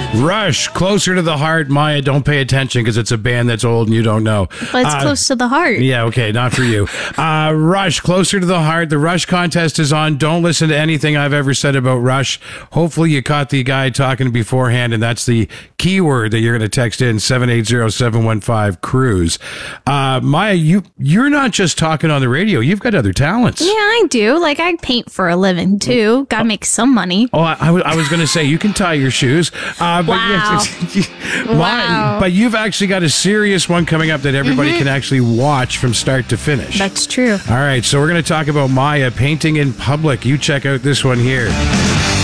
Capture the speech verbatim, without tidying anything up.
Rush, Closer to the Heart. Maya, don't pay attention because it's a band that's old and you don't know. But it's Uh, close to the heart. Yeah, okay, not for you. Uh, Rush, Closer to the Heart. The Rush contest is on. Don't listen to anything I've ever said about Rush. Hopefully you caught the guy talking beforehand, and that's the keyword that you're going to text in, seven eight zero, seven one five, cruise. Uh, Maya, you, you're not just talking on the radio. You've got other talents. Yeah, I do. Like, I paint for a living, too. Gotta make some money. Oh, I, I, w- I was going to say, you can tie your shoes. Uh, but Wow. yes, Wow. Maya, but you've actually got a serious one coming up that everybody can actually watch from start to finish. That's true. All right, so we're going to talk about Maya painting in public. You check out this one here.